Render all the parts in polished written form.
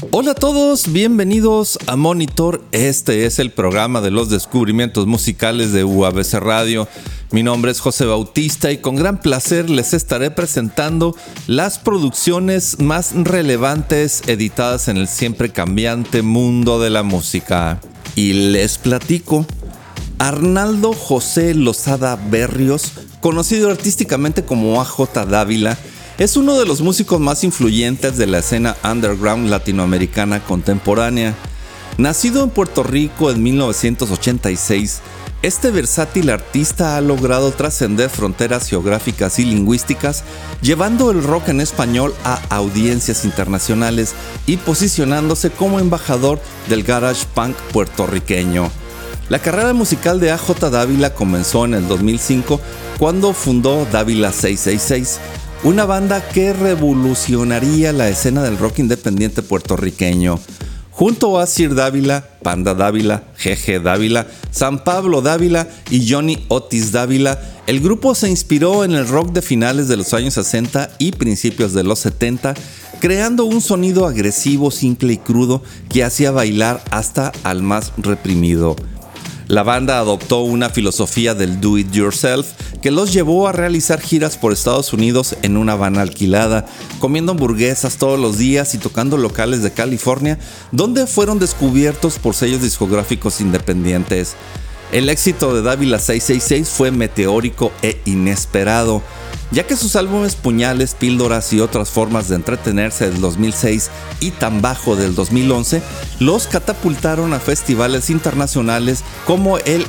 Hola a todos, bienvenidos a Monitor. Este es el programa de los descubrimientos musicales de UABC Radio. Mi nombre es José Bautista y con gran placer les estaré presentando las producciones más relevantes editadas en el siempre cambiante mundo de la música. Y les platico. Arnaldo José Lozada Berrios, conocido artísticamente como AJ Dávila, es uno de los músicos más influyentes de la escena underground latinoamericana contemporánea. Nacido en Puerto Rico en 1986, este versátil artista ha logrado trascender fronteras geográficas y lingüísticas, llevando el rock en español a audiencias internacionales y posicionándose como embajador del garage punk puertorriqueño. La carrera musical de AJ Dávila comenzó en el 2005 cuando fundó Dávila 666, una banda que revolucionaría la escena del rock independiente puertorriqueño. Junto a Sir Dávila, Panda Dávila, Jeje Dávila, San Pablo Dávila y Johnny Otis Dávila, el grupo se inspiró en el rock de finales de los años 60 y principios de los 70, creando un sonido agresivo, simple y crudo que hacía bailar hasta al más reprimido. La banda adoptó una filosofía del do it yourself que los llevó a realizar giras por Estados Unidos en una van alquilada, comiendo hamburguesas todos los días y tocando locales de California, donde fueron descubiertos por sellos discográficos independientes. El éxito de Dávila 666 fue meteórico e inesperado, ya que sus álbumes Puñales, Píldoras y otras formas de entretenerse del 2006 y Tan Bajo del 2011 los catapultaron a festivales internacionales como el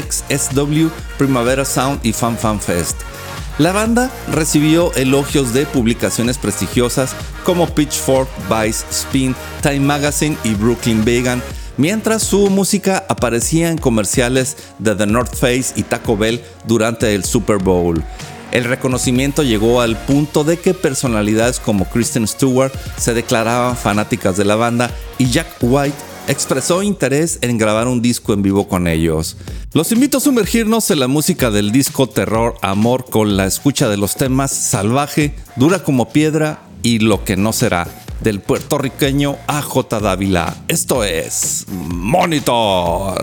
SXSW, Primavera Sound y Fan Fan Fest. La banda recibió elogios de publicaciones prestigiosas como Pitchfork, Vice, Spin, Time Magazine y Brooklyn Vegan, mientras su música aparecía en comerciales de The North Face y Taco Bell durante el Super Bowl. El reconocimiento llegó al punto de que personalidades como Kristen Stewart se declaraban fanáticas de la banda y Jack White expresó interés en grabar un disco en vivo con ellos. Los invito a sumergirnos en la música del disco Terror Amor con la escucha de los temas Salvaje, Dura como Piedra y Lo que no será, del puertorriqueño AJ Dávila. Esto es Monitor.